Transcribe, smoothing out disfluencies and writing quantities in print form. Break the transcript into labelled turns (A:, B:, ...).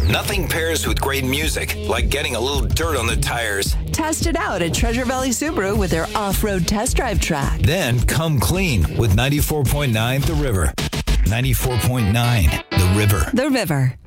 A: Nothing pairs with great music like getting a little dirt on the tires.
B: Test it out at Treasure Valley Subaru with their off-road test drive track.
A: Then come clean with 94.9 The River. 94.9 The River.
B: The River.